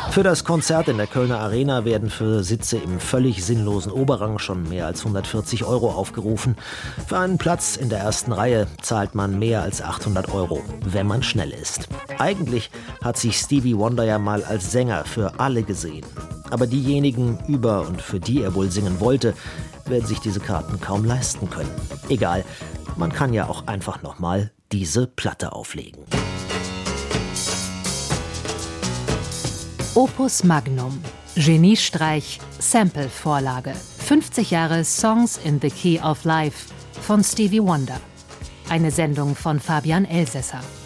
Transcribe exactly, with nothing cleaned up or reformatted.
Für das Konzert in der Kölner Arena werden für Sitze im völlig sinnlosen Oberrang schon mehr als hundertvierzig Euro aufgerufen. Für einen Platz in der ersten Reihe zahlt man mehr als achthundert Euro, wenn man schnell ist. Eigentlich hat sich Stevie Wonder ja mal als Sänger für alle gesehen. Aber diejenigen, über und für die er wohl singen wollte, werden sich diese Karten kaum leisten können. Egal, man kann ja auch einfach nochmal diese Platte auflegen. Opus Magnum. Geniestreich, Sample-Vorlage. fünfzig Jahre Songs in the Key of Life von Stevie Wonder. Eine Sendung von Fabian Elsässer.